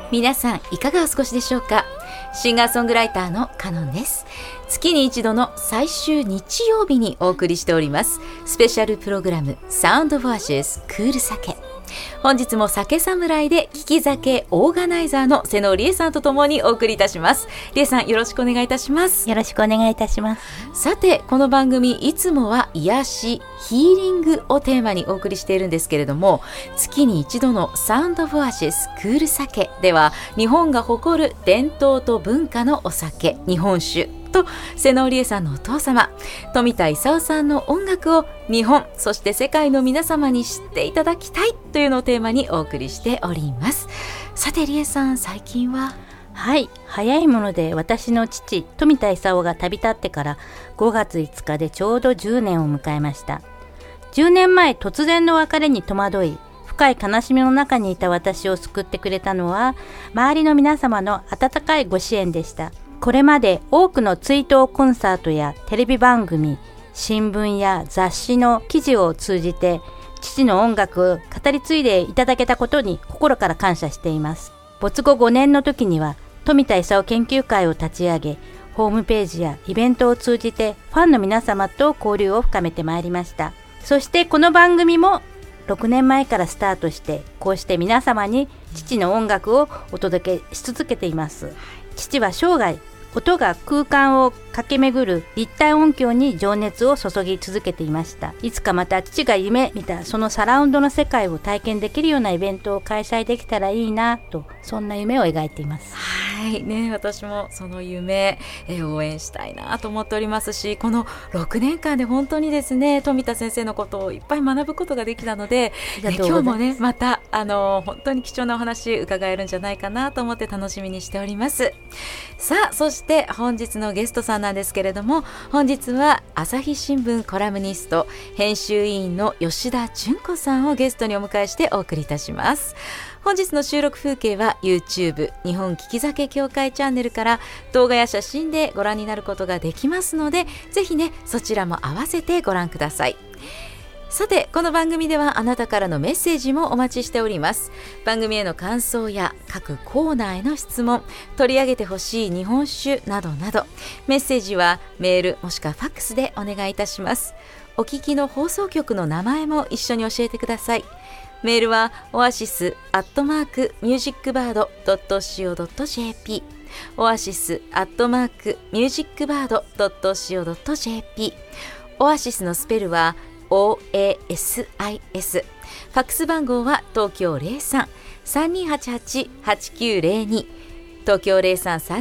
皆さんいかがお過ごしでしょうか。シンガーソングライターのカノンです。月に一度の最終日曜日にお送りしておりますスペシャルプログラムサウンドオブアシェスクール酒。本日も酒侍で聞き酒オーガナイザーの瀬野理恵さんとともにお送りいたします。理恵さん、よろしくお願いいたします。 よろしくお願いいたします。 さて、この番組いつもは癒しヒーリングをテーマにお送りしているんですけれども、月に一度のサウンドオブアシスクール酒では、日本が誇る伝統と文化のお酒、日本酒と瀬野理恵さんのお父様富田勲さんの音楽を日本、そして世界の皆様に知っていただきたいというのをテーマにお送りしております。さて、理恵さん、最近は？ はい、早いもので私の父富田勲が旅立ってから5月5日でちょうど10年を迎えました。10年前、突然の別れに戸惑い、深い悲しみの中にいた私を救ってくれたのは、周りの皆様の温かいご支援でした。これまで多くの追悼コンサートやテレビ番組、新聞や雑誌の記事を通じて父の音楽を語り継いでいただけたことに心から感謝しています。没後5年の時には富田勲研究会を立ち上げ、ホームページやイベントを通じてファンの皆様と交流を深めてまいりました。そしてこの番組も6年前からスタートして、こうして皆様に父の音楽をお届けし続けています。父は生涯音が空間を駆け巡る立体音響に情熱を注ぎ続けていました。いつかまた父が夢見たそのサラウンドの世界を体験できるようなイベントを開催できたらいいなと、そんな夢を描いています。 はいね、私もその夢、応援したいなと思っておりますし、この6年間で本当にですね、富田先生のことをいっぱい学ぶことができたので、今日もね、また本当に貴重なお話伺えるんじゃないかなと思って楽しみにしております。さあ、そして本日のゲストさんなんですけれども、本日は朝日新聞コラムニスト編集委員の吉田純子さんをゲストにお迎えしてお送りいたします。本日の収録風景は YouTube 日本利き酒協会チャンネルから動画や写真でご覧になることができますので、ぜひね、そちらも合わせてご覧ください。さて、この番組ではあなたからのメッセージもお待ちしております。番組への感想や各コーナーへの質問、取り上げてほしい日本酒などなど、メッセージはメールもしくはファックスでお願いいたします。お聞きの放送局の名前も一緒に教えてください。メールはoasis@musicbird.co.jp oasis@musicbird.co.jp オアシスのスペルはOASIS。 ファックス番号は東京 03-3288-8902 東京 03-3288-8902